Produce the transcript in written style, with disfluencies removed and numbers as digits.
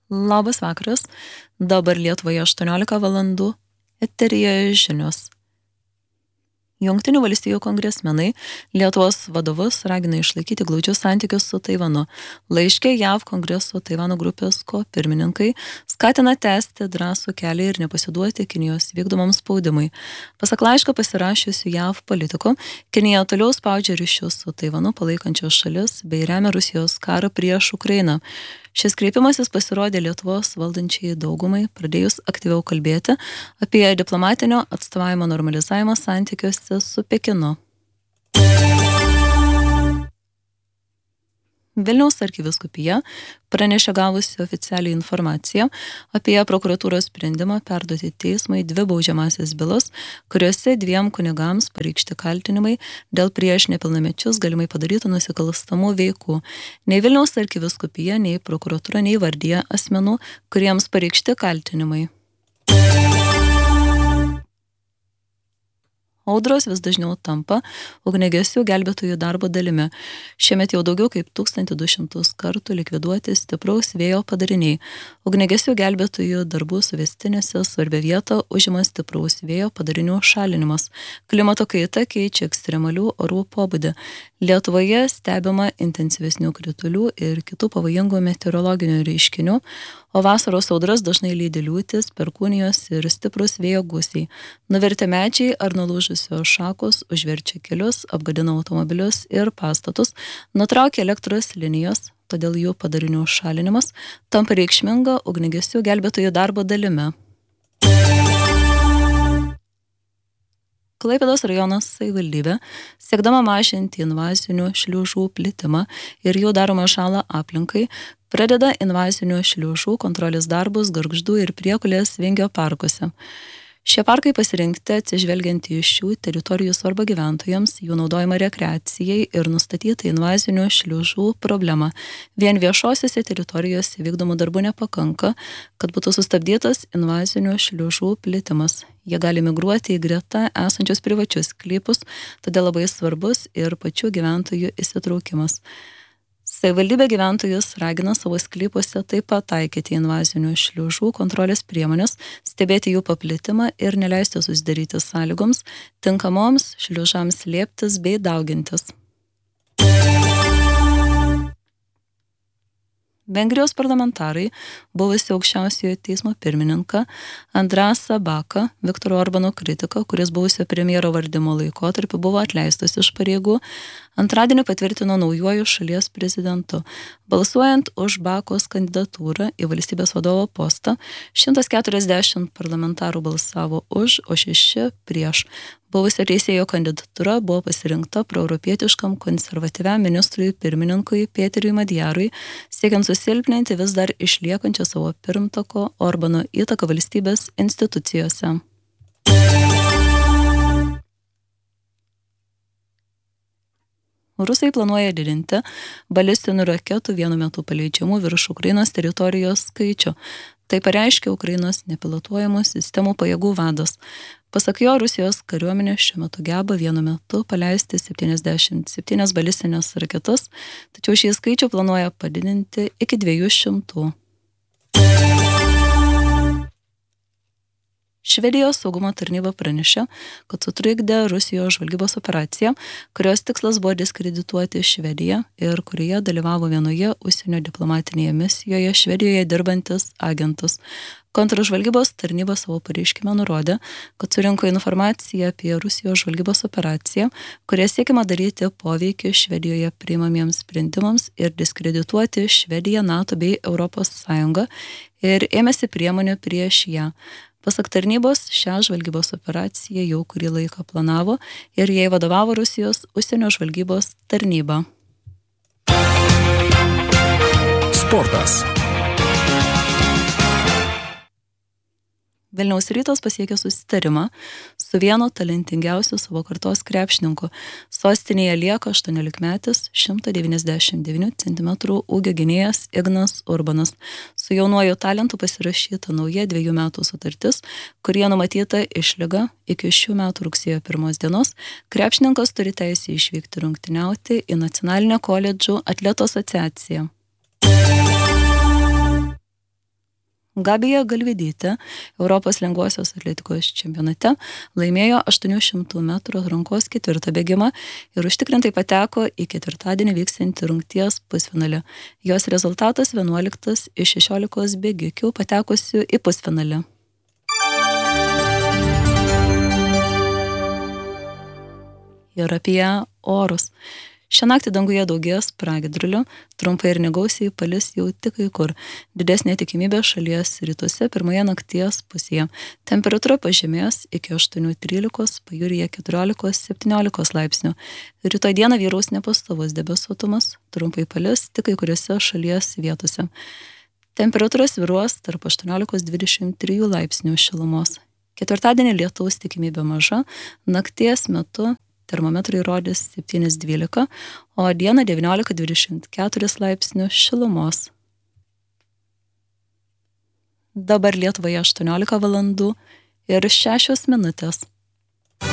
Labas vakaras, dabar Lietuvoje 18 valandų, eteryje žinios. Jungtinių valstijų kongresmenai Lietuvos vadovus ragina išlaikyti glaudžius santykius su Taivanu. Laiške JAV Kongreso Taivano grupės pirmininkai skatina tęsti drąsų kelią ir nepasiduoti Kinijos vykdomam spaudimui. Pasak laišką pasirašiusių JAV politikų, Kinija toliau spaudžia ryšius su Taivanu palaikančios šalis bei remia Rusijos karą prieš Ukrainą. Šis kreipimasis pasirodė Lietuvos valdančiai daugumai, pradėjus aktyviau kalbėti apie diplomatinio atstovavimo normalizavimą santykiuose su Pekinu. Vilniaus arkivyskupija pranešė gavusi oficialią informaciją apie prokuratūros sprendimą perduoti teismui 2 baudžiamąsias bylas, kuriuose 2 kunigams pareikšti kaltinimai dėl prieš nepilnamečius galimai padarytų nusikalstamų veikų. Nei Vilniaus arkivyskupija, nei prokuratūra neįvardija asmenų, kuriems pareikšti kaltinimai. Audros vis dažniau tampa ugniagesių gelbėtojų darbo dalimi. Šiemet jau daugiau kaip 1200 kartų likviduoti stipraus vėjo padariniai. Ugniagesių gelbėtojų darbų suvestinėse svarbia vieta užima stipraus vėjo padarinių šalinimas. Klimato kaita keičia ekstremalių orų pobūdį. Lietuvoje stebima intensyvesnių kritulių ir kitų pavojingų meteorologinių reiškinių, o vasaros audras dažnai lydi liūtis, perkūnijos ir stiprus vėjo gūsiai. Nuvertę medžiai ar nulūžusios šakos užverčia kelius, apgadina automobilius ir pastatus, nutraukia elektros linijos, todėl jų padarinių šalinimas tampa reikšminga ugniagesių gelbėtojų darbo dalimi. Klaipėdos rajono savivaldybė, siekdama mažinti invazinių šliužų plitimą ir jų daromą žalą aplinkai, pradeda invazinių šliužų kontrolės darbus Gargždų ir Priekulės Vingio parkuose. Šie parkai pasirinkti atsižvelgiant į šių teritorijų svarbą gyventojams, jų naudojimą rekreacijai ir nustatytą invazinių šliužų problemą. Vien viešosiose teritorijose vykdomų darbų nepakanka, kad būtų sustabdytas invazinių šliužų plitimas. Jie gali migruoti į greta esančius privačius sklypus, todėl labai svarbus ir pačių gyventojų įsitraukimas. Savivaldybė gyventojus ragina savo sklypuose taip pat taikyti invazinių šliužų kontrolės priemonės, stebėti jų paplitimą ir neleisti susidaryti sąlygoms tinkamoms šliužams slėptis bei daugintis. Vengrijos parlamentarai, buvusi aukščiausiojo teismo pirmininką Andrasą Baką, Viktoro Orbano kritiką, kuris buvusio premjero valdymo laikotarpiu buvo atleistas iš pareigų, antradienį patvirtino naujuoju šalies prezidentu. Balsuojant už Bakos kandidatūrą į valstybės vadovo postą, 140 parlamentarų balsavo už, o 6 prieš. Buvusio teisėjo kandidatūra buvo pasirinkta proeuropietiškam konservatyviam ministrui pirmininkui Peteriui Madjarui, siekiant susilpninti vis dar išliekančią savo pirmtako Orbano įtaką valstybės institucijose. Rusai planuoja didinti balistinių raketų vienu metu paleidžiamų virš Ukrainos teritorijos skaičių. Tai pareiškė Ukrainos nepilotuojamų sistemų pajėgų vadas. Pasak jo, Rusijos kariuomenė šiuo metu geba vienu metu paleisti 77 balistinės raketas, tačiau šį skaičių planuoja padidinti iki 200. Švedijos saugumo tarnyba pranešė, kad sutrikdė Rusijos žvalgybos operaciją, kurios tikslas buvo diskredituoti Švediją ir kurioje dalyvavo vienoje užsienio diplomatinėje misijoje Švedijoje dirbantis agentus. Kontržvalgybos tarnyba savo pareiškime nurodė, kad surinko informaciją apie Rusijos žvalgybos operaciją, kuria siekiama daryti poveikį Švedijoje priimamiems sprendimams ir diskredituoti Švediją, NATO bei Europos Sąjungą ir ėmėsi priemonių prieš ją. Pasak tarnybos, šią žvalgybos operaciją jau kurį laiką planavo ir jai vadovavo Rusijos užsienio žvalgybos tarnyba. Sportas. Vilniaus Rytas pasiekė susitarimą su vienu talentingiausiu savo kartos krepšininku. Sostinėje lieka 18-metis 199 cm ūgio gynėjas Ignas Urbanas. Su jaunuoju talentu pasirašyta nauja 2 metų sutartis, kurie numatyta išlyga iki šių metų rugsėjo 1 dienos. Krepšininkas turi teisę išvykti rungtyniauti į Nacionalinę koledžų atletų asociaciją. Gabija Galvydytė Europos lengvosios atletikos čempionate laimėjo 800 metrų atrankos ketvirtą bėgimą ir užtikrintai pateko į ketvirtadienį vyksiantį rungties pusfinalį. Jos rezultatas 11 iš 16 bėgikių patekusių į pusfinalį. Ir apie orus. Šią naktį danguje daugės pragiedrulių, trumpai ir negausiai palis jau tik kai kur. Didesnė tikimybė šalies rytuose pirmoje nakties pusėje. Temperatūra pažemės iki 8-13, pajūryje 14-17 laipsnių. Rytoj dieną vyraus nepastovus debesuotumas, trumpai palis tik kai kuriuose šalies vietose. Temperatūra svyruos tarp 18-23 laipsnių šilumos. Ketvirtadienį lietaus tikimybė maža, nakties metu termometrai rodys 7-12, o dieną 19-24 laipsnių šilumos. Dabar Lietuvoje 18 valandų ir 6 minutės.